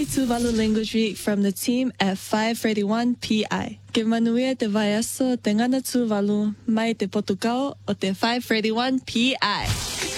Tuvalu Language Week from the team at 531 PI. Que manuia te vaiaso te ngana Tuvalu mai te Portugal o te 531 PI.